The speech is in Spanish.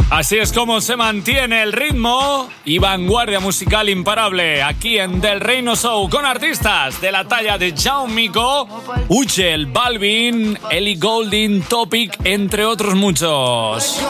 Así es como se mantiene el ritmo y vanguardia musical imparable aquí en Del Reino Show, con artistas de la talla de Jaumico, Uchel, Balvin, Ellie Goulding, Topic, entre otros muchos.